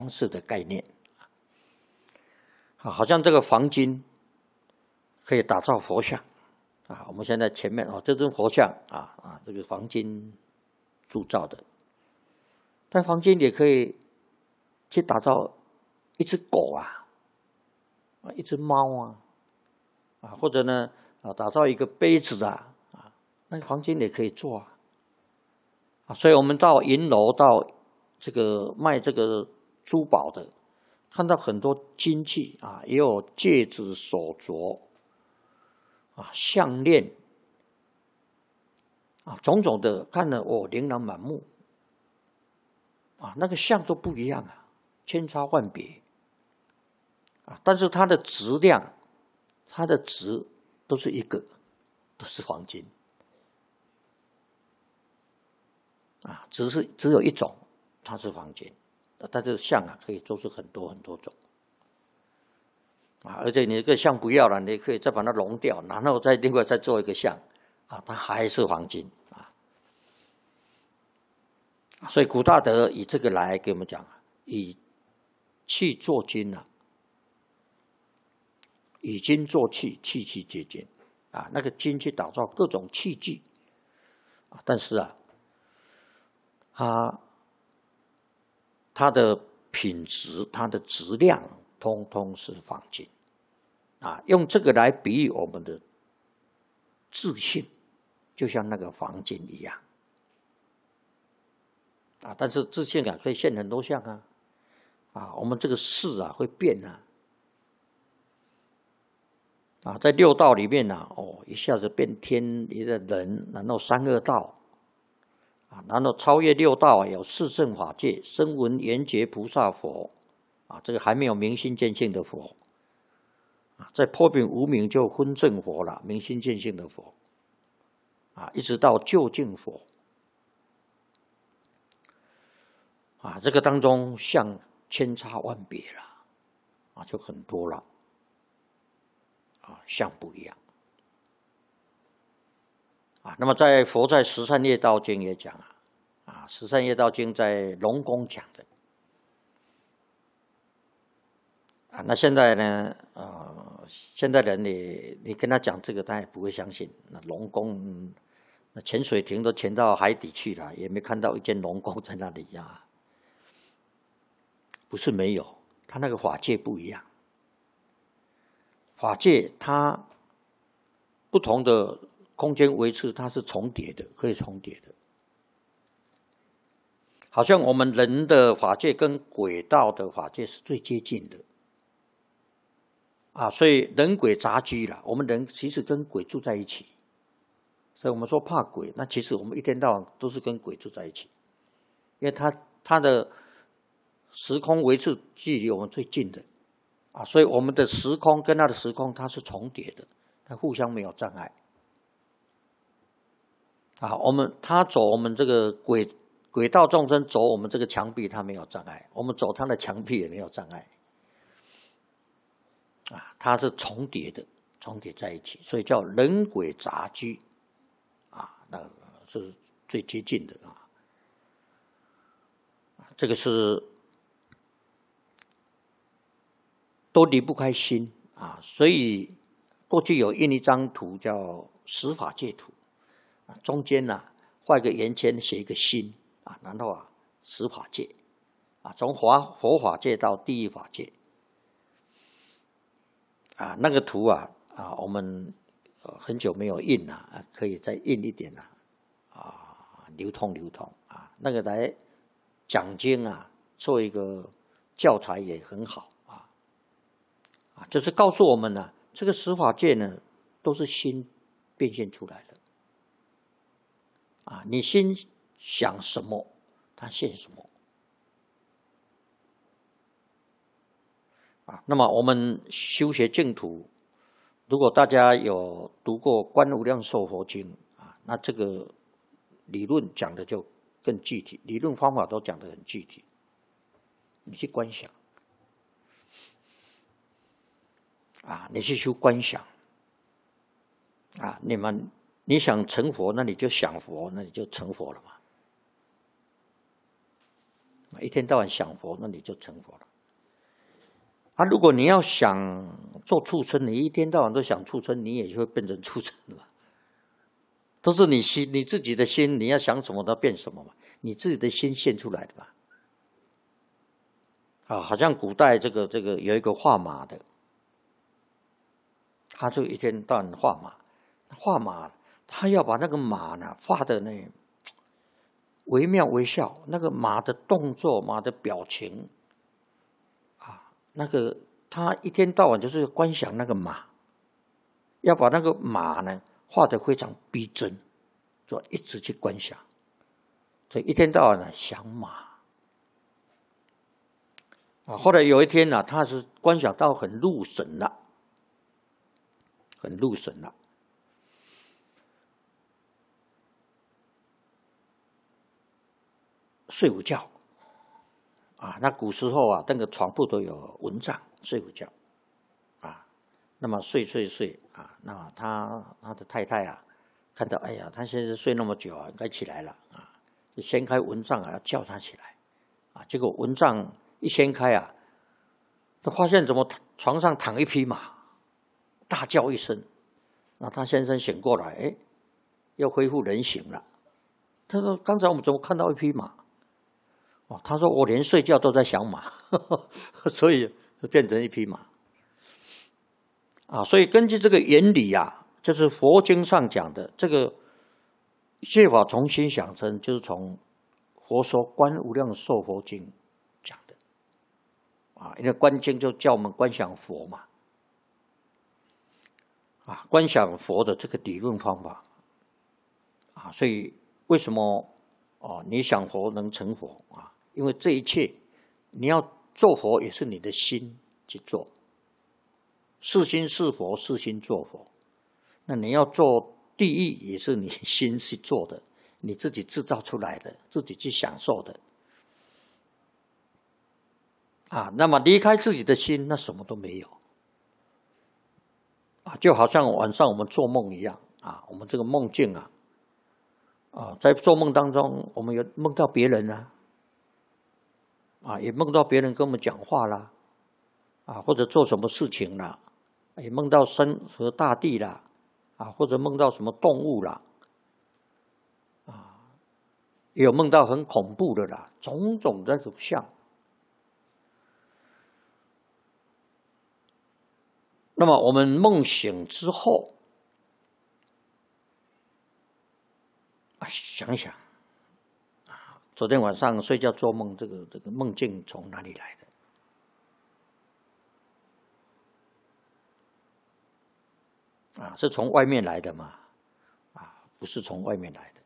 式的概念。好像这个黄金可以打造佛像啊，我们现在前面这尊佛像这个黄金铸造的，但黄金也可以去打造一只狗一只猫或者呢打造一个杯子那黄金也可以做所以我们到银楼到这个卖这个珠宝的，看到很多金器也有戒指、手镯项链种种的，看了琳琅满目那个像都不一样千差万别但是它的质量、它的值都是一个，都是黄金只有一种，它是黄金，但是像可以做出很多很多种而且你这个像不要了，你可以再把它熔掉，然后另外再做一个像它还是黄金所以古大德以这个来给我们讲以器作金以金作器，器器皆金那个金去打造各种器具但是它的品质、它的质量通通是黄金用这个来比喻我们的自信，就像那个黄金一样但是自信可以现很多相我们这个事会变在六道里面一下子变天一个人，然后三恶道然后超越六道有四正法界，声闻缘觉菩萨佛这个还没有明心见性的佛在破饼无明就分正佛了，明心见性的佛一直到究竟佛这个当中相千差万别了就很多了相不一样那么佛在十善业道经也讲十善业道经在龙宫讲的那现在呢现在人你跟他讲这个他也不会相信，那龙宫那潜水艇都潜到海底去了，也没看到一间龙宫在那里不是没有，他那个法界不一样，法界它不同的空间维持它是重叠的，可以重叠的。好像我们人的法界跟鬼道的法界是最接近的所以人鬼杂居了，我们人其实跟鬼住在一起，所以我们说怕鬼，那其实我们一天到晚都是跟鬼住在一起，因为它的时空维持距离我们最近的所以我们的时空跟它的时空它是重叠的，它互相没有障碍它走我们这个轨道众生走我们这个墙壁，它没有障碍，我们走它的墙壁也没有障碍它是重叠的，重叠在一起，所以叫人鬼杂居那是最接近的这个是都离不开心所以过去有印一张图叫十法界图中间画一个圆圈，写一个心然后十法界从佛法界到地狱法界那个图我们很久没有印可以再印一点流通那个来讲经做一个教材也很好就是告诉我们这个十法界呢都是心变现出来的你心想什么它现什么那么我们修学净土，如果大家有读过《观无量寿佛经》那这个理论讲的就更具体，理论方法都讲得很具体，你去观想你去修观想你想成佛，那你就想佛，那你就成佛了嘛一天到晚想佛，那你就成佛了。啊，如果你要想做畜生，你一天到晚都想畜生，你也就会变成畜生了。都是你自己的心，你要想什么都变什么嘛，你自己的心现出来的嘛。啊，好像古代这个有一个画马的，他就一天到晚画马，他要把那个马呢画的那惟妙惟肖，那个马的动作、马的表情，啊，那个他一天到晚就是观想那个马，要把那个马呢画得非常逼真，就一直去观想，所以一天到晚呢想马。啊，后来有一天呢，他是观想到很入神了，睡午觉。啊，那古时候啊，那个床铺都有蚊帐，睡午觉。啊，那么睡啊，那么他的太太啊，看到哎呀，他现在睡那么久啊，应该起来了啊，就掀开蚊帐啊，要叫他起来。啊，结果蚊帐一掀开啊，他发现怎么床上躺一匹马，大叫一声。那他先生醒过来，哎，又恢复人形了。他说：“刚才我们怎么看到一匹马？”哦，他说：“我连睡觉都在想马，所以就变成一匹马。”啊，所以根据这个原理啊，就是佛经上讲的这个一切法从心想生，就是从佛说《观无量寿佛经》讲的。啊，因为观经就叫我们观想佛嘛。啊，观想佛的这个理论方法。啊，所以为什么你想佛能成佛啊？因为这一切你要做佛也是你的心去做，是心是佛，是心做佛。那你要做地狱也是你心去做的，你自己制造出来的，自己去享受的。啊，那么离开自己的心，那什么都没有。啊，就好像晚上我们做梦一样啊，我们这个梦境啊，在做梦当中，我们有梦到别人啊，也梦到别人跟我们讲话啦，或者做什么事情啦，也梦到山河大地啦，或者梦到什么动物啦，也有梦到很恐怖的啦，种种的种相。那么我们梦醒之后，想想昨天晚上睡觉做梦，这个梦境从哪里来的？是从外面来的吗？不是从外面来的，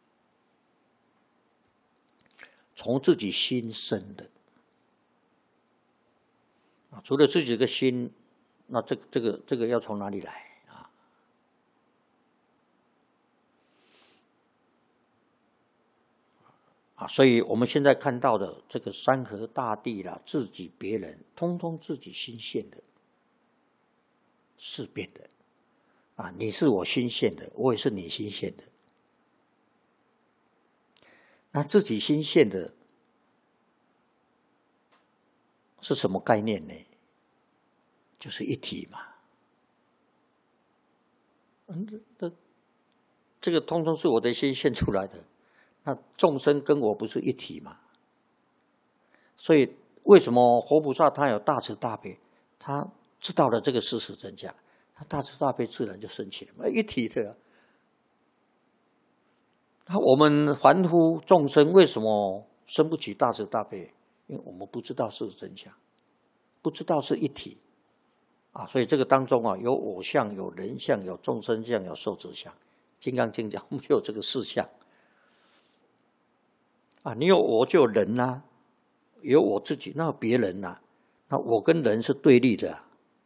从自己心生的。除了自己的心，那这个要从哪里来？所以我们现在看到的这个山河大地啦，自己别人，通通自己心现的，事变的。你是我心现的，我也是你心现的。那自己心现的是什么概念呢？就是一体嘛。这个通通是我的心现出来的。那众生跟我不是一体吗？所以为什么活菩萨他有大慈大悲？他知道了这个事实真假，他大慈大悲自然就升起了嘛，一体的。那我们凡夫众生为什么生不起大慈大悲？因为我们不知道事实真相，不知道是一体。所以这个当中有我相，有人相，有众生相，有寿者相。金刚经讲我们就有这个四相。你有我就有人啊，有我自己，那有别人啊，那我跟人是对立的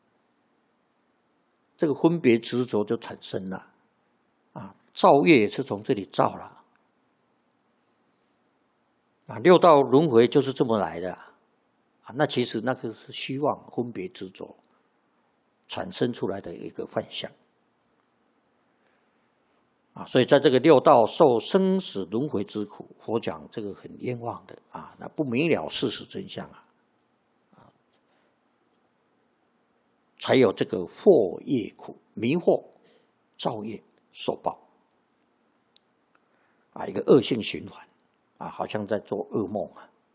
这个分别执着就产生了造业也是从这里造了六道轮回就是这么来的那其实那个是虚妄分别执着产生出来的一个幻象所以在这个六道受生死轮回之苦，佛讲这个很冤枉的那不明了事实真相才有这个惑业苦，迷惑造业受报一个恶性循环好像在做噩梦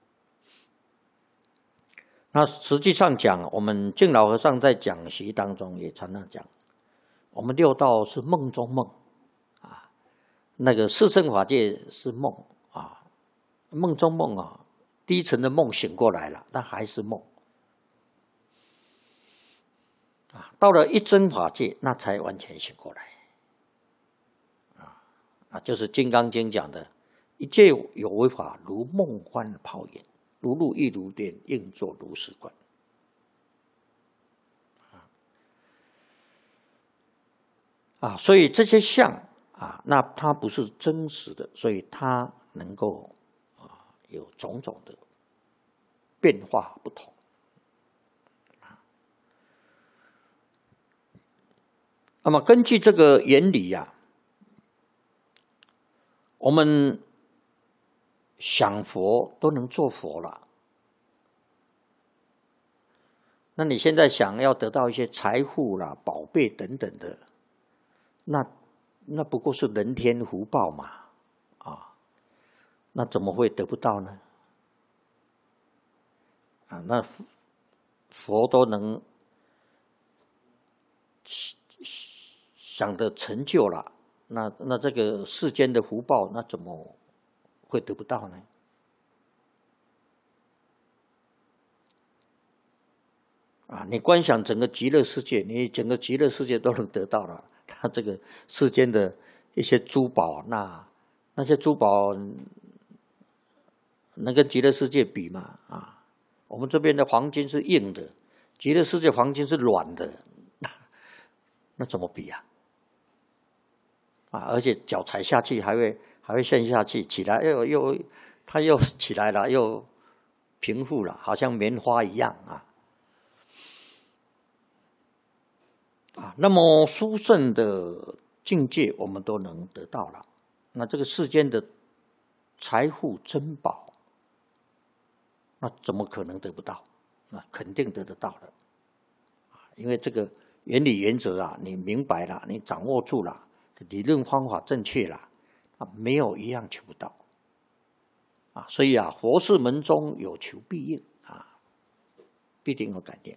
那实际上讲，我们净老和尚在讲习当中也常常讲，我们六道是梦中梦那个四圣法界是梦梦中梦低层的梦醒过来了，但还是梦到了一真法界，那才完全醒过来就是《金刚经》讲的，一切有为法，如梦幻泡影，如露亦如电，应作如是观所以这些相那它不是真实的，所以它能够有种种的变化不同那么根据这个原理我们想佛都能做佛了，那你现在想要得到一些财富啦、宝贝等等的，那不过是人天福报嘛那怎么会得不到呢那佛都能想的成就了，那这个世间的福报，那怎么会得不到呢你观想整个极乐世界，你整个极乐世界都能得到了，它这个世间的一些珠宝，那些珠宝能跟极乐世界比吗我们这边的黄金是硬的，极乐世界黄金是软的那怎么比而且脚踩下去还会陷下去，起来它又起来了，又平复了，好像棉花一样那么殊胜的境界我们都能得到了，那这个世间的财富珍宝，那怎么可能得不到？那肯定得到了因为这个原理原则你明白了，你掌握住了，理论方法正确了没有一样求不到所以佛事门中有求必应必定有感应。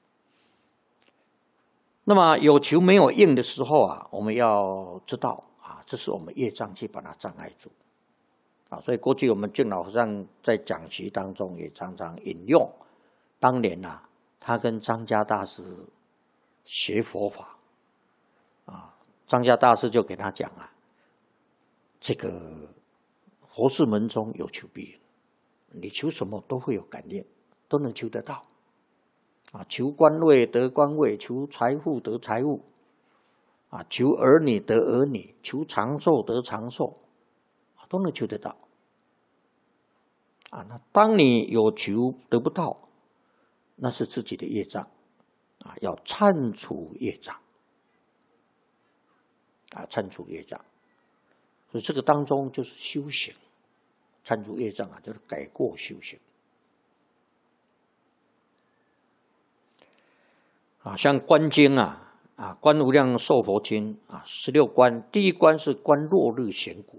那么有求没有应的时候我们要知道这是我们业障去把它障碍住所以过去我们净老和尚在讲习当中也常常引用当年他跟张家大师学佛法张家大师就给他讲这个佛事门中有求必应，你求什么都会有感应，都能求得到求官位得官位，求财富得财富求儿女得儿女，求长寿得长寿都能求得到那当你有求得不到，那是自己的业障要忏除业障忏除业障，所以这个当中就是修行，忏除业障就是改过修行像观经观无量寿佛经16观，第一关是观落日显骨。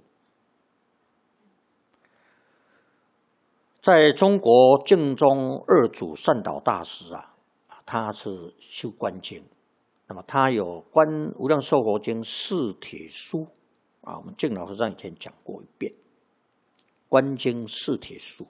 在中国净宗二祖善导大师他是修观经，那么他有观无量寿佛经四帖书我们净老和尚以前讲过一遍观经四帖书，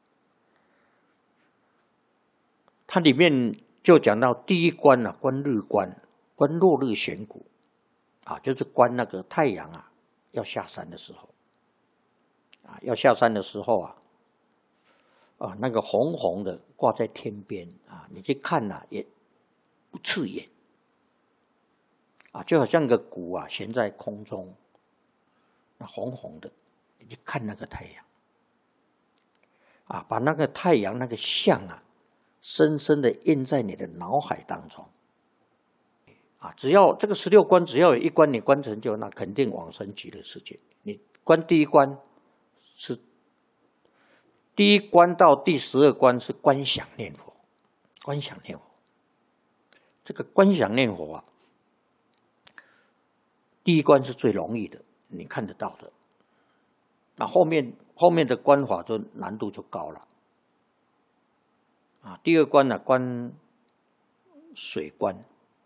它里面就讲到第一关观日观，观落日显骨就是观那个太阳要下山的时候要下山的时候那个红红的挂在天边你去看也不刺眼就好像个鼓悬在空中，那红红的，你去看那个太阳把那个太阳那个像深深的印在你的脑海当中啊，只要这个16关，只要有一关你观成就，那肯定往生极乐世界。你观第一关是第一关到第12关是观想念佛，观想念佛。这个观想念佛啊，第一关是最容易的，你看得到的。那后面的观法就难度就高了。啊，第2关呢，观水观。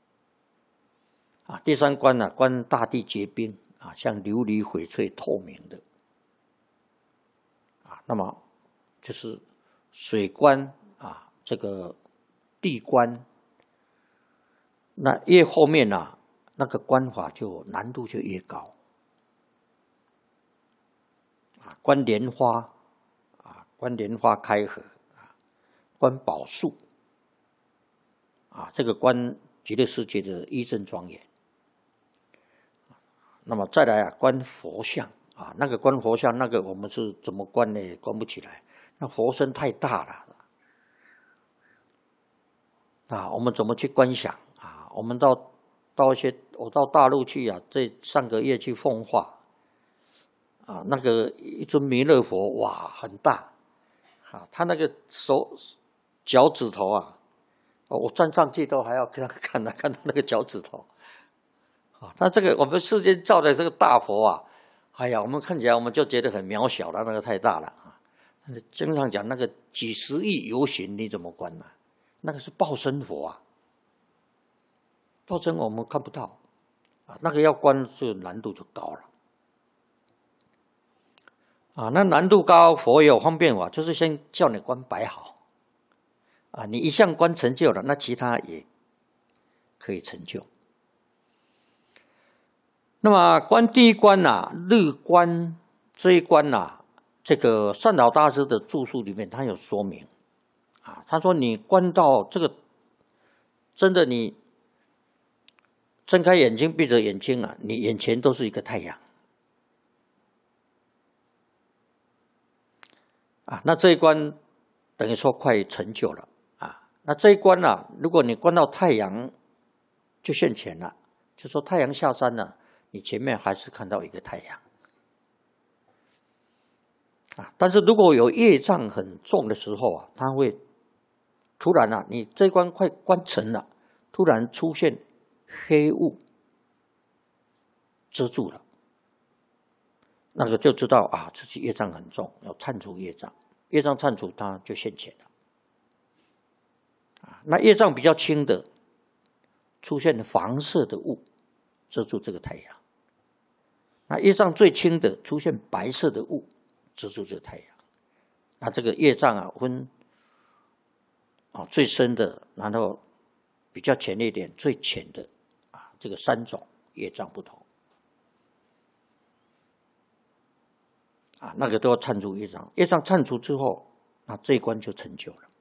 啊，第3关呢，观大地结冰啊，像琉璃翡翠透明的。啊，那么就是水观啊，这个地观，那越后面啊，那个观法就难度就越高。啊，观莲花啊，观莲花开合啊，观宝树啊，这个观极乐世界的一真庄严。那么再来啊，观佛像啊，那个观佛像，那个我们是怎么观呢？观不起来，那佛身太大了啊！我们怎么去观想啊？我们我到大陆去啊，这上个月去奉化啊，那个一尊弥勒佛哇，很大啊，他那个脚趾头啊，我站上去都还要看到那个脚趾头。啊，那这个我们世间造的这个大佛啊，哎呀，我们看起来我们就觉得很渺小了，那个太大了啊。经常讲那个几十亿游行，你怎么观呢？那个是报身佛啊，报身我们看不到啊，那个要观就难度就高了啊。那难度高，佛也有方便法，就是先叫你观摆好啊，你一项观成就了，那其他也可以成就。那么观第一关啊，日观这一关啊，这个善导大师的著述里面他有说明啊，他说你观到这个真的你睁开眼睛闭着眼睛啊，你眼前都是一个太阳啊，那这一关等于说快成就了啊。那这一关啊，如果你观到太阳就现前了，就说太阳下山了，你前面还是看到一个太阳啊。但是如果有业障很重的时候啊，它会突然啊，你这一关快关成了，突然出现黑雾遮住了，那个就知道啊，自己业障很重，要忏除业障，业障忏除它就现前了啊。那业障比较轻的，出现黄色的雾遮住这个太阳。那业障最轻的出现白色的雾遮住这个太阳，那这个业障啊分最深的，然后比较浅一点，最浅的啊，这个3种业障不同啊，那个都要忏除业障，业障忏除之后，那这一关就成就了。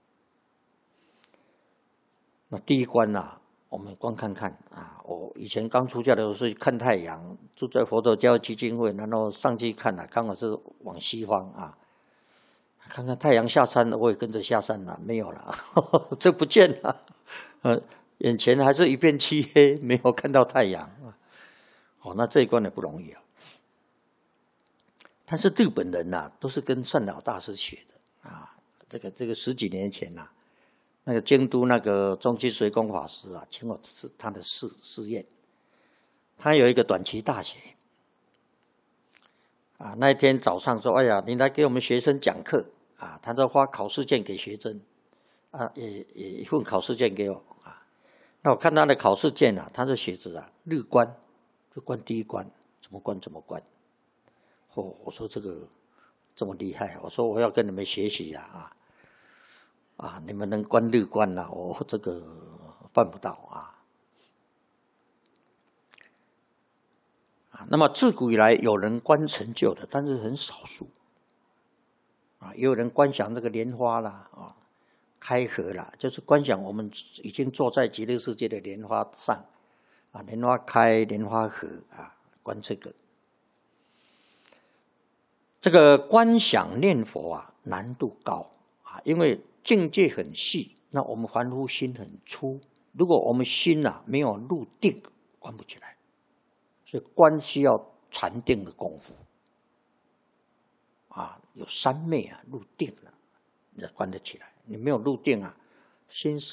那第一关啊，我们光看看啊，我以前刚出家的时候是看太阳，住在佛陀教基金会，然后上去看啊，刚好是往西方啊，看看太阳下山了，我也跟着下山了，没有了，这不见了，眼前还是一片漆黑，没有看到太阳哦，那这一关也不容易啊。但是日本人啊，都是跟善导大师学的啊，这个10几年前啊。那个京都那个中期随公法师啊，请我是他的试验，他有一个短期大学啊，那一天早上说，哎呀，你来给我们学生讲课啊，他就发考试卷给学生啊，也一份考试卷给我啊。那我看他的考试卷啊，他就写着啊，日观就观第一关，怎么观。哦，我说这个这么厉害，我说我要跟你们学习呀啊，你们能观日观啊，我这个办不到啊。那么自古以来有人观成就的，但是很少数啊，也有人观想那个莲花啦啊，开合啦，就是观想我们已经坐在极乐世界的莲花上啊，莲花开，莲花合啊，观这个。这个观想念佛啊，难度高啊，因为境界很细，那我们凡夫心很粗如果我们心没有入定，关不起来。所以关需要禅定的功夫有三昧入定了，你才关得起来。你没有入定心